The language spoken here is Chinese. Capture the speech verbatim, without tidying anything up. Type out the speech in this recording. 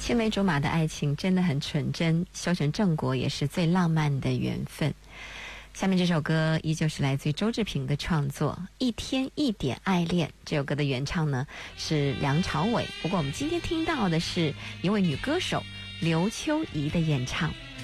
青梅竹马的爱情真的很纯真，修成正果也是最浪漫的缘分。下面这首歌依旧是来自于周志平的创作《一天一点爱恋》，这首歌的原唱呢是梁朝伟，不过我们今天听到的是一位女歌手刘秋怡的演唱。